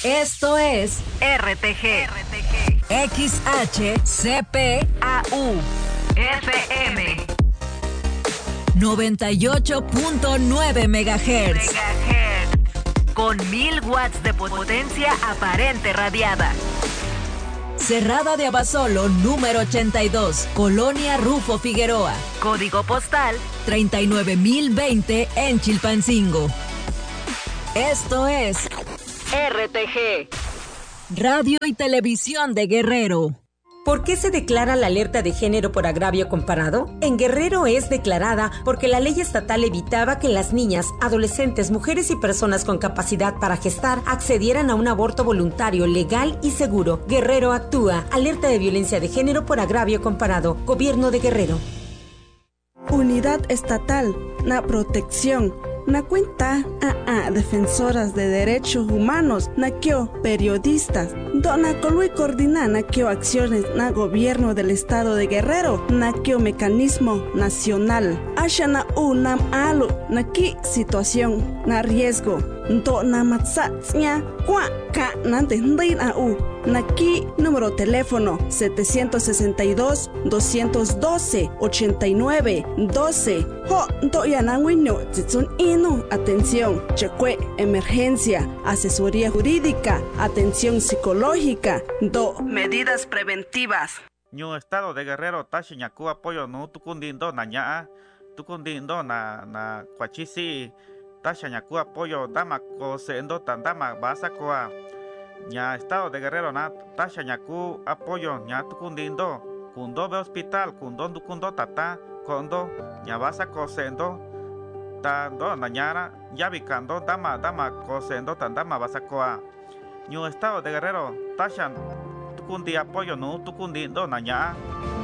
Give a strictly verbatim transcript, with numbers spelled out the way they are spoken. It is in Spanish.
Esto es R T G, R T G. X H C P A U F M noventa y ocho punto nueve megahertz. Megahertz. Con mil watts de potencia aparente radiada. Cerrada de Abasolo, número ochenta y dos, Colonia Rufo Figueroa. Código postal treinta y nueve mil veinte en Chilpancingo. Esto es R T G, Radio y Televisión de Guerrero. ¿Por qué se declara la alerta de género por agravio comparado? En Guerrero es declarada porque la ley estatal evitaba que las niñas, adolescentes, mujeres y personas con capacidad para gestar accedieran a un aborto voluntario, legal y seguro. Guerrero actúa. Alerta de violencia de género por agravio comparado. Gobierno de Guerrero. Unidad estatal, na protección. Na cuenta a, a defensoras de derechos humanos, na kio periodistas, dona colui coordina na kio acciones na gobierno del estado de Guerrero, na kio mecanismo nacional, asha na u nam alu, na ki situación, na riesgo, do na matsatsnya, kwa ka na tendin a u, na ki número teléfono setecientos sesenta y dos, doscientos doce, ochenta y nueve, doce, ho do ya na winyo titsun inu, atención, chekwe, emergencia, asesoría jurídica, atención psicológica, do medidas preventivas. Ñu estado de Guerrero tashi ñaku apoyo no tukundindo na ñaa, tukundindo na na kwachisi tashi ñaku apoyo dama ko sendo tandama basa koa. Ña estado de Guerrero na tashi ñaku apoyo ña tukundindo kundo be hospital kundo dukundo tata kondo ña basa ko sendo tando nañara yabikando dama dama ko sendo tandama basa koa. Ñu estado de Guerrero tashan tukundi apoyo no tukundindo naña